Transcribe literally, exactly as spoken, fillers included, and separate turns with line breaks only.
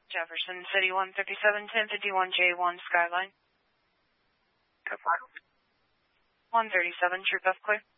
Jefferson City one thirty-seven, ten fifty-one J one Skyline.
F five.
one thirty-seven, Troop F clear.